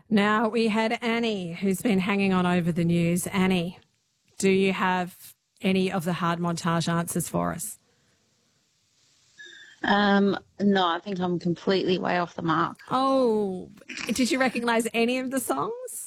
Now we had Annie, who's been hanging on over the news. Annie, do you have any of the hard montage answers for us? No, I think I'm completely way off the mark. Oh, did you recognise any of the songs?